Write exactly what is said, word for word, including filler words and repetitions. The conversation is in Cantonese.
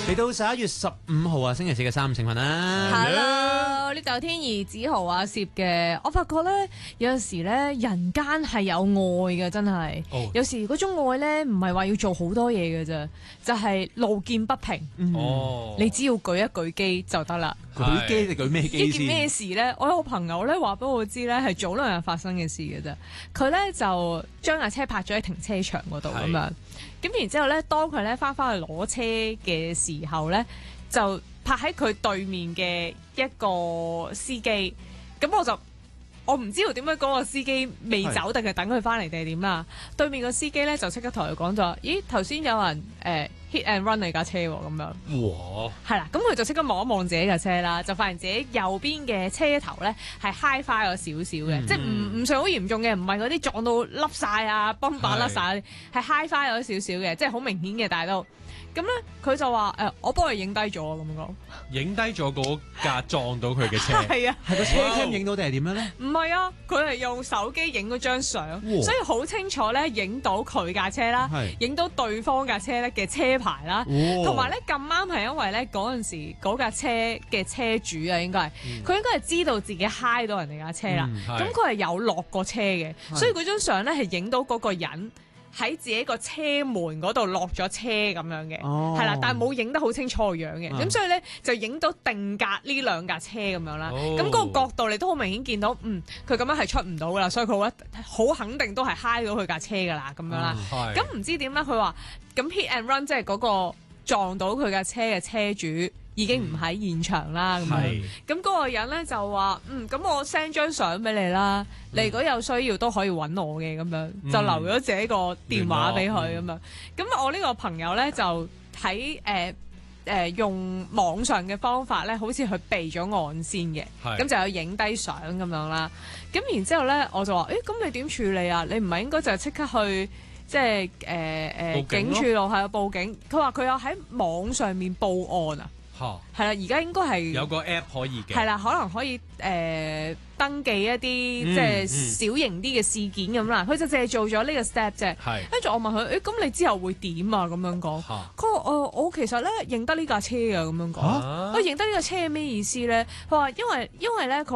嚟到十一月十五號啊，星期四嘅三五成分啦。 Hello，呢度天兒子豪啊攝嘅，我發覺咧有陣時咧人間係有愛嘅，真係。 哦、 有時嗰種愛咧唔係話要做好多嘢嘅啫，就係、是、路見不平。 哦、 嗯，你只要舉一舉機就得啦。 舉機你舉咩機先？ 呢件咩事咧？我有個朋友咧話俾我知咧，係早兩日發生嘅事嘅啫。佢咧就將架車泊咗喺停車場嗰度咁樣。咁然之後咧，當佢咧翻返去攞車嘅時候咧，就泊喺佢對面嘅一個司機。咁我就我唔知道點解嗰個司機未走定係等佢翻嚟定係點啦。對面個司機咧就即刻同佢講咗：咦，頭先有人誒、呃、hit and run 你架車喎咁樣。 哇！係啦，咁佢就即刻望一望自己架車啦，就發現自己右邊嘅車頭咧係 high fire 咗少少嘅，嗯、即係唔唔算好嚴重嘅，唔係嗰啲撞到凹晒啊、崩板甩晒嗰啲，係 high fire 咗少少嘅，即係好明顯嘅，但係都。咁咧，佢就話誒、呃，我幫佢影低咗咁講， 影低咗嗰架撞到佢嘅車， 係啊， 係個車 cam 影到定係點樣咧？ 唔係啊，佢係用手機影嗰張相，所以好清楚咧，影到佢架車啦，影到對方架車咧嘅車牌啦，同埋咧咁啱係因為咧嗰陣時嗰架車嘅車主啊，應該係佢、嗯、應該係知道自己揩到人哋架車啦，咁佢係有落過車嘅，所以嗰張相咧係影到嗰個人喺自己個車門嗰度落咗車咁樣嘅，係啦、哦，但係冇影得好清楚個樣嘅，咁、嗯、所以咧就影到定格呢兩架車咁樣啦。咁嗰、哦、個角度你都好明顯見到，嗯，佢咁樣係出唔到噶啦，所以佢覺得好肯定都係揩到佢架車噶啦，咁樣啦。咁唔、嗯、知點咧？佢話咁 hit and run 即係嗰個撞到佢架車嘅車主已經唔喺現場啦，咁、嗯、樣，咁嗰個人咧就話：嗯，咁我 send 張相俾你啦，嗯、你如果有需要都可以揾我嘅，咁樣、嗯、就留咗自己個電話俾佢咁樣。咁我呢個朋友咧就喺誒誒用網上嘅方法咧，好似佢備咗案先嘅，咁就有影低相咁樣啦。咁然之後咧，我就話：誒、欸，咁你點處理啊？你唔係應該就即刻去即係誒誒警署度係啊報警？佢話佢有喺網上面報案啊。係啦，而家應該係有個 app 可以嘅， 係啦，可能可以誒、呃、登記一啲即係小型啲嘅事件咁啦。佢、嗯嗯、就淨係做咗呢個 step 啫。係，跟住我問佢：誒、欸，咁你之後會點啊？咁樣講。佢話：誒，我其實咧認得呢架車啊，咁樣講。我認得呢架車係咩意思咧？佢話因為因為咧佢。